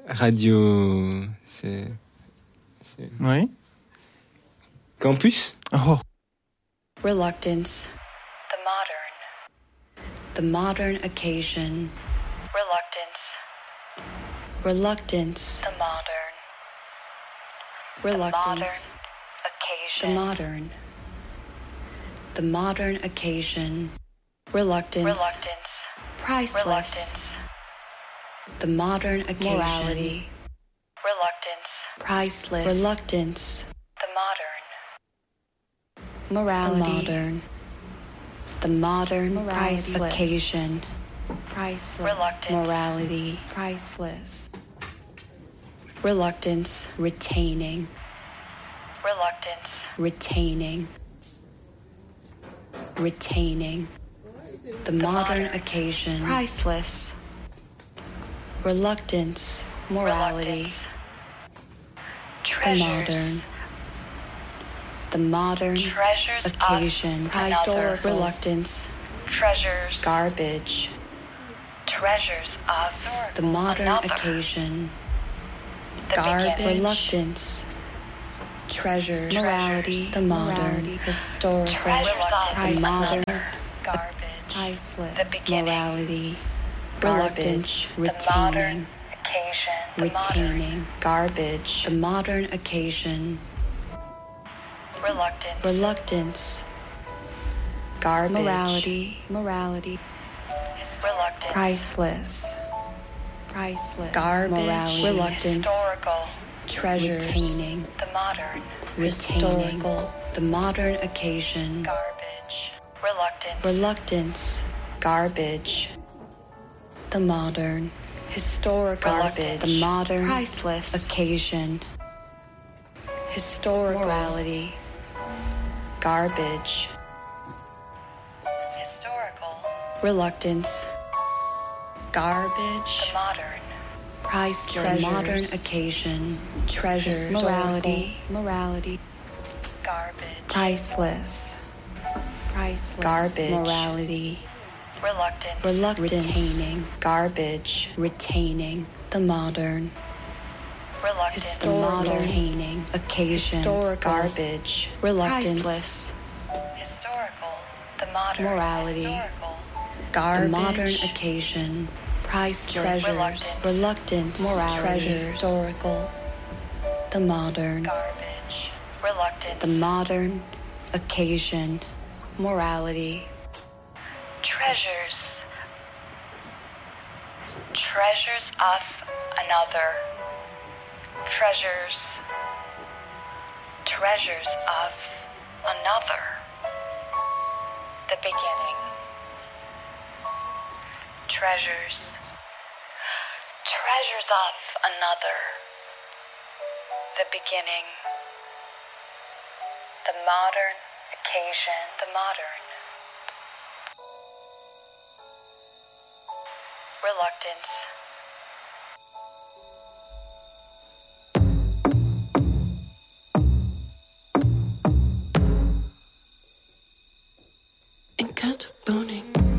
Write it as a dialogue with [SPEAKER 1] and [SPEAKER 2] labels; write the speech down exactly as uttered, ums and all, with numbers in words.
[SPEAKER 1] Radio... C'est... c'est...
[SPEAKER 2] Oui.
[SPEAKER 1] Campus.
[SPEAKER 2] Oh.
[SPEAKER 3] Reluctance.
[SPEAKER 4] The modern.
[SPEAKER 3] The modern occasion.
[SPEAKER 4] Reluctance.
[SPEAKER 3] Reluctance.
[SPEAKER 4] The modern.
[SPEAKER 3] Reluctance.
[SPEAKER 4] Occasion.
[SPEAKER 3] The modern. The modern occasion. Reluctance.
[SPEAKER 4] Reluctance.
[SPEAKER 3] Priceless.
[SPEAKER 4] Reluctance.
[SPEAKER 3] The modern occasion.
[SPEAKER 4] Morality. Reluctance.
[SPEAKER 3] Priceless. Reluctance.
[SPEAKER 4] The modern.
[SPEAKER 3] Morality. The modern. The modern.
[SPEAKER 5] Morality.
[SPEAKER 3] Priceless. Occasion.
[SPEAKER 5] Priceless.
[SPEAKER 4] Reluctance.
[SPEAKER 3] Morality.
[SPEAKER 5] Priceless.
[SPEAKER 3] Reluctance. Retaining.
[SPEAKER 4] Reluctance.
[SPEAKER 3] Retaining. Retaining. The,
[SPEAKER 4] The
[SPEAKER 3] modern,
[SPEAKER 4] modern.
[SPEAKER 3] occasion.
[SPEAKER 5] Priceless.
[SPEAKER 3] Reluctance. Morality.
[SPEAKER 4] Reluctance.
[SPEAKER 3] The
[SPEAKER 4] Treasures.
[SPEAKER 3] modern. The modern
[SPEAKER 4] Treasures
[SPEAKER 3] occasion.
[SPEAKER 4] of another.
[SPEAKER 3] Historical. Reluctance.
[SPEAKER 4] Treasures.
[SPEAKER 3] Garbage.
[SPEAKER 4] Treasures of
[SPEAKER 3] The modern
[SPEAKER 4] another.
[SPEAKER 3] occasion.
[SPEAKER 4] The
[SPEAKER 3] Garbage.
[SPEAKER 4] beginning.
[SPEAKER 3] Reluctance. Treasures.
[SPEAKER 5] Morality.
[SPEAKER 3] The modern.
[SPEAKER 5] Morality.
[SPEAKER 3] Historical.
[SPEAKER 4] Treasures of
[SPEAKER 3] The modern.
[SPEAKER 4] another. Garbage.
[SPEAKER 5] Priceless.
[SPEAKER 4] The beginning.
[SPEAKER 3] Morality.
[SPEAKER 5] Garbage.
[SPEAKER 3] Reluctance.
[SPEAKER 4] The modern
[SPEAKER 3] Retaining.
[SPEAKER 4] occasion. The
[SPEAKER 3] Retaining. Garbage. The modern occasion.
[SPEAKER 4] modern. Reluctance.
[SPEAKER 3] Reluctance. Garbage.
[SPEAKER 5] Morality. Morality.
[SPEAKER 4] Reluctance.
[SPEAKER 5] Priceless. Priceless.
[SPEAKER 3] Garbage.
[SPEAKER 5] Morality.
[SPEAKER 3] Reluctance.
[SPEAKER 4] Historical.
[SPEAKER 3] Treasures. Retaining.
[SPEAKER 4] The modern.
[SPEAKER 3] Historical. The modern occasion.
[SPEAKER 4] Garbage. Reluctance.
[SPEAKER 3] Reluctance. Garbage. The modern. Historical.
[SPEAKER 4] Garbage.
[SPEAKER 3] The modern.
[SPEAKER 5] Priceless.
[SPEAKER 3] Occasion. Historical. Morality. Garbage.
[SPEAKER 4] Historical.
[SPEAKER 3] Reluctance. Garbage.
[SPEAKER 4] The modern.
[SPEAKER 3] Priceless.
[SPEAKER 5] Treasures.
[SPEAKER 3] Modern occasion. Treasures.
[SPEAKER 5] Morality. Morality.
[SPEAKER 4] Garbage.
[SPEAKER 5] Priceless. Priceless.
[SPEAKER 3] Garbage.
[SPEAKER 5] Morality.
[SPEAKER 4] Reluctance.
[SPEAKER 3] Reluctance. Retaining. Garbage. Retaining. The modern.
[SPEAKER 4] Reluctance.
[SPEAKER 3] The modern. Retaining. Occasion. Historical. Garbage. Reluctance.
[SPEAKER 5] Priceless.
[SPEAKER 4] Historical. The modern.
[SPEAKER 3] Morality.
[SPEAKER 4] Historical.
[SPEAKER 3] Garbage. The modern occasion. Priceless. Treasures.
[SPEAKER 4] Reluctance.
[SPEAKER 3] Reluctance.
[SPEAKER 5] Morality.
[SPEAKER 3] Treasures. Historical. The modern.
[SPEAKER 4] Garbage. Reluctance.
[SPEAKER 3] The modern occasion. Morality.
[SPEAKER 4] Treasures. Treasures of another. Treasures. Treasures of another. The beginning. Treasures. Treasures of another. The beginning. The modern occasion. The modern. Reluctance.